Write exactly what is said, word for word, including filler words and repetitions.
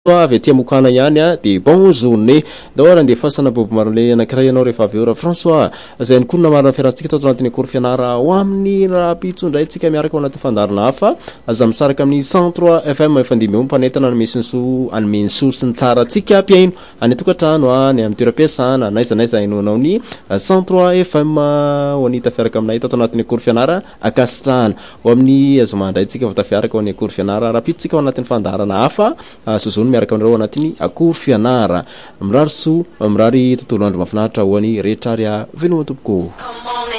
avy aty Mokana ihany a de bon journée daholo de fasana Bob Marley anankiray ianao rehefa avy eo ra François zay ny koa namarina fiarantsika tato anatin'ny cours fianara ho amin'ny raha pitsoindray tsika miaraka ao anaty fandarina hafa aza misaraka amin'ny cent trois F M efa ndimy eo mpanentana ny mesinso anome ny source tsara tsika piaino any tokatrano any amin'ny toeram-piasana naiza naiza hainonao ny cent trois F M ho anita fiaraka aminay tato anatin'ny cours fianara akasitrahana ho amin'ny azo mandray tsika vao tafiaraka ao amin'ny cours fianara raha pitsika ao anatin'ny fandarana hafa sozony miaraka aminareo anatiny cours fianara mirary so mirary tontolo andro mafinaritra ho any rehetra ary veloma tompoko.